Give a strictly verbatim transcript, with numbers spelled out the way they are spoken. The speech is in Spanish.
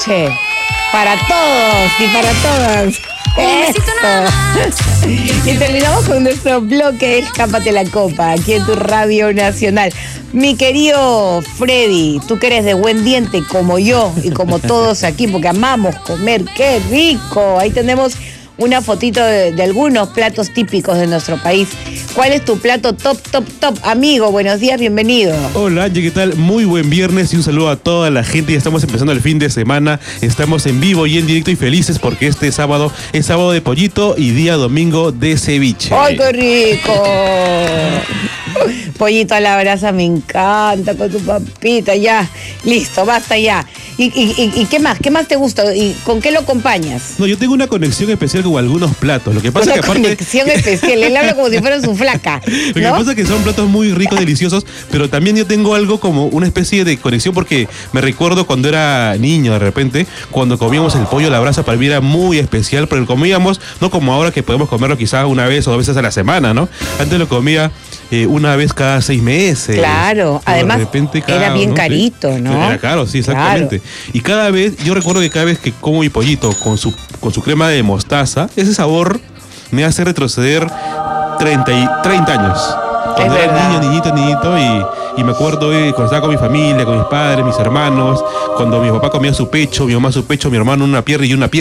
ceviche. Para todos y para todas. Eso. Y terminamos con nuestro bloque Escápate la Copa, aquí en tu Radio Nacional. Mi querido Freddy, tú que eres de buen diente como yo y como todos aquí, porque amamos comer, ¡qué rico! Ahí tenemos una fotito de, de algunos platos típicos de nuestro país. ¿Cuál es tu plato top, top, top? Amigo, buenos días, bienvenido. Hola, Angie, ¿qué tal? Muy buen viernes y un saludo a toda la gente. Ya estamos empezando el fin de semana. Estamos en vivo y en directo y felices porque este sábado es sábado de pollito y día domingo de ceviche. ¡Ay, qué rico! Pollito a la brasa me encanta con tu papita. Ya, listo, basta ya. ¿Y, y, y qué más? ¿Qué más te gusta? ¿Y con qué lo acompañas? No, yo tengo una conexión especial con algunos platos. Lo que pasa una es que aparte... conexión especial. Él habla como si fuera su flaca, ¿no? Lo que pasa es que son platos muy ricos, deliciosos, pero también yo tengo algo como una especie de conexión porque me recuerdo cuando era niño de repente, cuando comíamos el pollo a la brasa, para mí era muy especial, pero lo comíamos no como ahora que podemos comerlo quizás una vez o dos veces a la semana, ¿no? Antes lo comía eh, una vez cada seis meses. Claro, además repente, cada, era bien ¿no? carito, ¿no? Era caro, sí, exactamente. Claro. Y cada vez, yo recuerdo que cada vez que como mi pollito con su, con su crema de mostaza, ese sabor me hace retroceder treinta, y, treinta años. Cuando era niño, niñito, niñito, y, y me acuerdo eh, cuando estaba con mi familia, con mis padres, mis hermanos, cuando mi papá comía su pecho, mi mamá su pecho, mi hermano una pierna y una pierna.